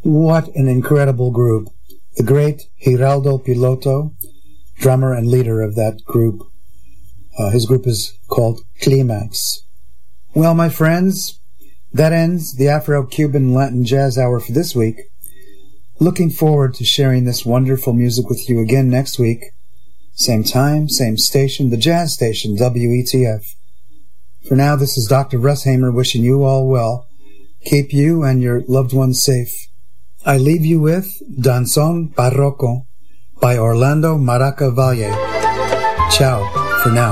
What an incredible group. The great Giraldo Piloto, drummer and leader of that group. His group is called Climax. Well, my friends, that ends the Afro-Cuban Latin Jazz Hour for this week. Looking forward to sharing this wonderful music with you again next week. Same time, same station, the Jazz Station, WETF. For now, this is Dr. Russ Hamer wishing you all well. Keep you and your loved ones safe. I leave you with Danzón Barroco by Orlando Maraca Valle. Ciao for now.